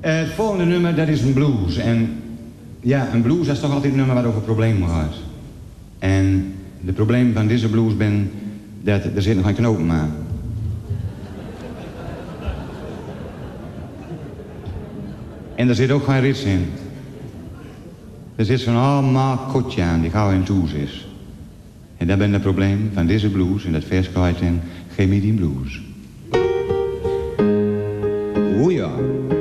Het volgende nummer, dat is een blues. En ja, een blues is toch altijd een nummer wat over problemen gaat. En de probleem van deze blues ben dat er zit nog een knopen aan. En er zit ook geen rits in. Er zit zo'n allemaal kotje aan die gauw in toes is. En dat ben het probleem van deze blues. En dat vers kwijt in Geef me die blues. O ja.